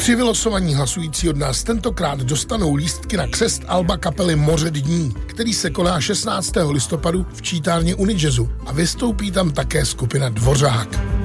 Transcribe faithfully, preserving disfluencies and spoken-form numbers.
Tři vylosovaní hlasující od nás tentokrát dostanou lístky na křest alba kapely Moře dní, který se koná šestnáctého listopadu v čítárně Unijazzu a vystoupí tam také skupina Dvořák.